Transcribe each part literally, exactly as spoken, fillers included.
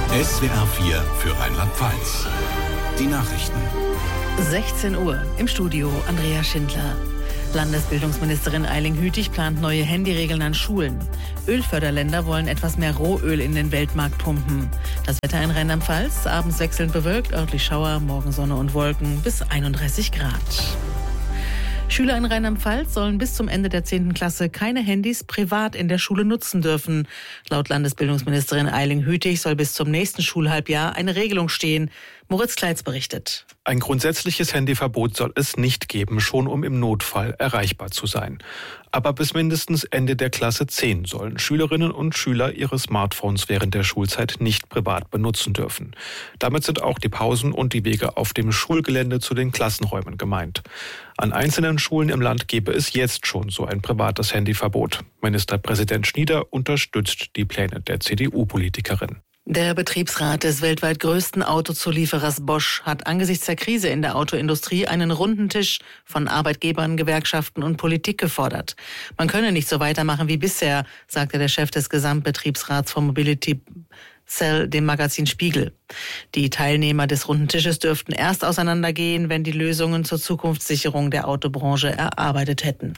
S W R vier für Rheinland-Pfalz. Die Nachrichten. sechzehn Uhr, im Studio Andrea Schindler. Landesbildungsministerin Eiling-Hütig plant neue Handyregeln an Schulen. Ölförderländer wollen etwas mehr Rohöl in den Weltmarkt pumpen. Das Wetter in Rheinland-Pfalz, abends wechselnd bewölkt, örtlich Schauer, morgen Sonne und Wolken bis einunddreißig Grad. Schüler in Rheinland-Pfalz sollen bis zum Ende der zehnten Klasse keine Handys privat in der Schule nutzen dürfen. Laut Landesbildungsministerin Eiling-Hütig soll bis zum nächsten Schulhalbjahr eine Regelung stehen. Moritz Kleitz berichtet. Ein grundsätzliches Handyverbot soll es nicht geben, schon um im Notfall erreichbar zu sein. Aber bis mindestens Ende der Klasse zehn sollen Schülerinnen und Schüler ihre Smartphones während der Schulzeit nicht privat benutzen dürfen. Damit sind auch die Pausen und die Wege auf dem Schulgelände zu den Klassenräumen gemeint. An einzelnen Schulen im Land gebe es jetzt schon so ein privates Handyverbot. Ministerpräsident Schnieder unterstützt die Pläne der C D U-Politikerin. Der Betriebsrat des weltweit größten Autozulieferers Bosch hat angesichts der Krise in der Autoindustrie einen runden Tisch von Arbeitgebern, Gewerkschaften und Politik gefordert. Man könne nicht so weitermachen wie bisher, sagte der Chef des Gesamtbetriebsrats von Mobility Cell dem Magazin Spiegel. Die Teilnehmer des runden Tisches dürften erst auseinandergehen, wenn die Lösungen zur Zukunftssicherung der Autobranche erarbeitet hätten.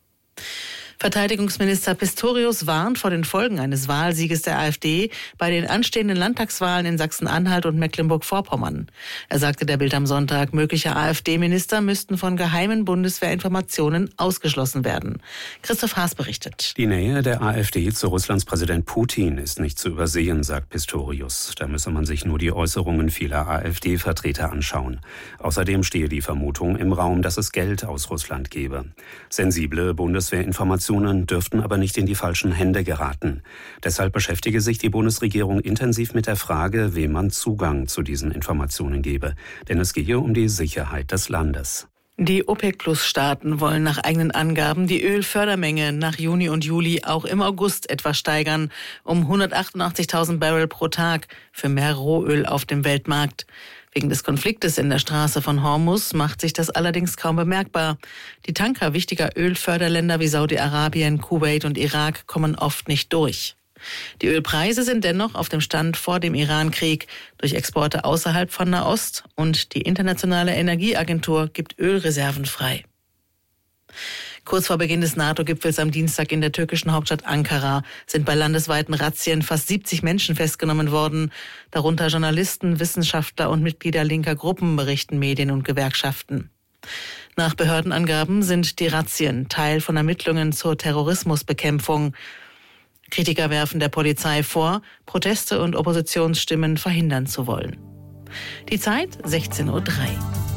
Verteidigungsminister Pistorius warnt vor den Folgen eines Wahlsieges der AfD bei den anstehenden Landtagswahlen in Sachsen-Anhalt und Mecklenburg-Vorpommern. Er sagte der Bild am Sonntag, mögliche AfD-Minister müssten von geheimen Bundeswehrinformationen ausgeschlossen werden. Christoph Haas berichtet. Die Nähe der AfD zu Russlands Präsident Putin ist nicht zu übersehen, sagt Pistorius. Da müsse man sich nur die Äußerungen vieler AfD-Vertreter anschauen. Außerdem stehe die Vermutung im Raum, dass es Geld aus Russland gebe. Sensible Bundeswehrinformationen dürften aber nicht in die falschen Hände geraten. Deshalb beschäftige sich die Bundesregierung intensiv mit der Frage, wem man Zugang zu diesen Informationen gebe. Denn es gehe um die Sicherheit des Landes. Die OPEC-Plus-Staaten wollen nach eigenen Angaben die Ölfördermenge nach Juni und Juli auch im August etwas steigern, um hundertachtundachtzigtausend Barrel pro Tag für mehr Rohöl auf dem Weltmarkt. Wegen des Konfliktes in der Straße von Hormuz macht sich das allerdings kaum bemerkbar. Die Tanker wichtiger Ölförderländer wie Saudi-Arabien, Kuwait und Irak kommen oft nicht durch. Die Ölpreise sind dennoch auf dem Stand vor dem Iran-Krieg durch Exporte außerhalb von Nahost und die Internationale Energieagentur gibt Ölreserven frei. Kurz vor Beginn des NATO-Gipfels am Dienstag in der türkischen Hauptstadt Ankara sind bei landesweiten Razzien fast siebzig Menschen festgenommen worden, darunter Journalisten, Wissenschaftler und Mitglieder linker Gruppen, berichten Medien und Gewerkschaften. Nach Behördenangaben sind die Razzien Teil von Ermittlungen zur Terrorismusbekämpfung. Kritiker werfen der Polizei vor, Proteste und Oppositionsstimmen verhindern zu wollen. Die Zeit sechzehn Uhr drei.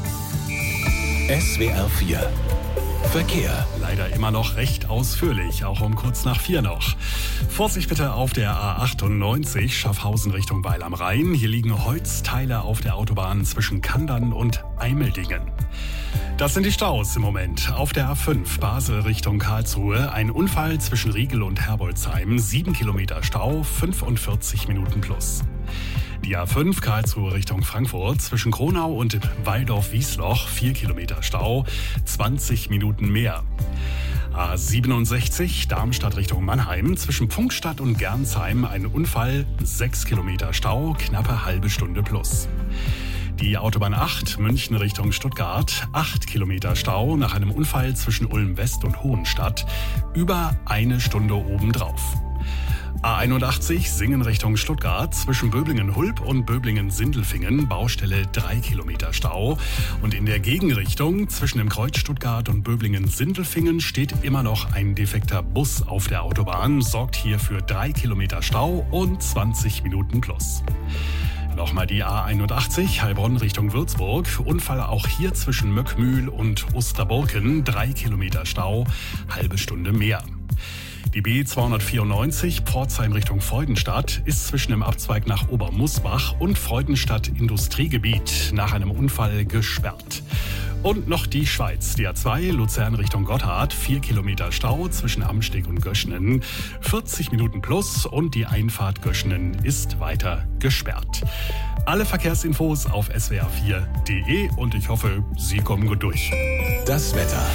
S W R vier Verkehr. Leider immer noch recht ausführlich, auch um kurz nach vier noch. Vorsicht bitte auf der A achtundneunzig, Schaffhausen Richtung Weil am Rhein. Hier liegen Holzteile auf der Autobahn zwischen Kandern und Eimeldingen. Das sind die Staus im Moment. Auf der A fünf, Basel Richtung Karlsruhe, ein Unfall zwischen Riegel und Herbolzheim, sieben Kilometer Stau, fünfundvierzig Minuten plus. Die A fünf Karlsruhe Richtung Frankfurt zwischen Kronau und Waldorf-Wiesloch, vier Kilometer Stau, zwanzig Minuten mehr. A siebenundsechzig Darmstadt Richtung Mannheim zwischen Pfungstadt und Gernsheim, ein Unfall, sechs Kilometer Stau, knappe halbe Stunde plus. Die Autobahn acht München Richtung Stuttgart, acht Kilometer Stau nach einem Unfall zwischen Ulm West und Hohenstadt, über eine Stunde obendrauf. A einundachtzig Singen Richtung Stuttgart zwischen Böblingen-Hulb und Böblingen-Sindelfingen, Baustelle drei Kilometer Stau. Und in der Gegenrichtung zwischen dem Kreuz Stuttgart und Böblingen-Sindelfingen steht immer noch ein defekter Bus auf der Autobahn, sorgt hier für drei Kilometer Stau und zwanzig Minuten plus. Nochmal die A einundachtzig, Heilbronn Richtung Würzburg. Unfall auch hier zwischen Möckmühl und Osterburken. Drei Kilometer Stau, halbe Stunde mehr. Die B zweihundertvierundneunzig, Pforzheim Richtung Freudenstadt, ist zwischen dem Abzweig nach Obermusbach und Freudenstadt Industriegebiet nach einem Unfall gesperrt. Und noch die Schweiz, die A zwei, Luzern Richtung Gotthard, vier Kilometer Stau zwischen Amsteg und Göschenen, vierzig Minuten plus und die Einfahrt Göschenen ist weiter gesperrt. Alle Verkehrsinfos auf S W R vier Punkt de und ich hoffe, Sie kommen gut durch. Das Wetter.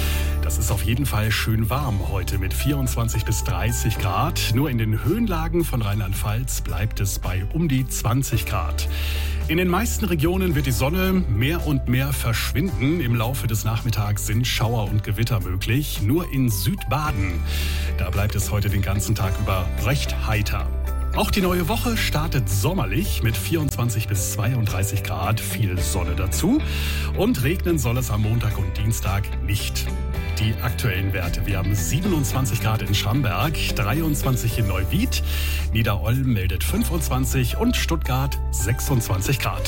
Das ist auf jeden Fall schön warm heute mit vierundzwanzig bis dreißig Grad. Nur in den Höhenlagen von Rheinland-Pfalz bleibt es bei um die zwanzig Grad. In den meisten Regionen wird die Sonne mehr und mehr verschwinden. Im Laufe des Nachmittags sind Schauer und Gewitter möglich. Nur in Südbaden, da bleibt es heute den ganzen Tag über recht heiter. Auch die neue Woche startet sommerlich mit vierundzwanzig bis zweiunddreißig Grad, viel Sonne dazu. Und regnen soll es am Montag und Dienstag nicht. Die aktuellen Werte: Wir haben siebenundzwanzig Grad in Schramberg, dreiundzwanzig in Neuwied, Niederolm meldet fünfundzwanzig und Stuttgart sechsundzwanzig Grad.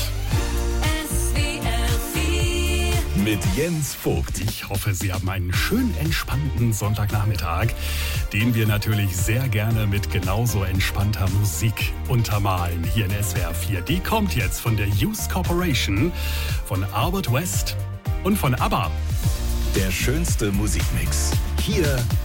Mit Jens Vogt. Ich hoffe, Sie haben einen schön entspannten Sonntagnachmittag, den wir natürlich sehr gerne mit genauso entspannter Musik untermalen hier in S W R vier. Die kommt jetzt von der Youth Corporation, von Albert West und von ABBA. Der schönste Musikmix. Hier